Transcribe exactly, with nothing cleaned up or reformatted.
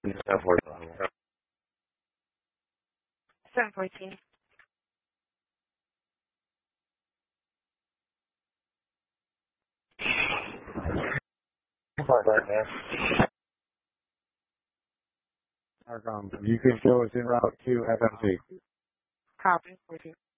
seven fourteen. Arcom, you can show us en route to F M C. Copy. fourteen.